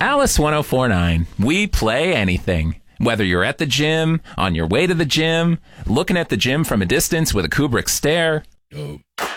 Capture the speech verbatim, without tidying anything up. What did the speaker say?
Alice ten forty-nine. We play anything. Whether you're at the gym, on your way to the gym, looking at the gym from a distance with a Kubrick stare. Oh.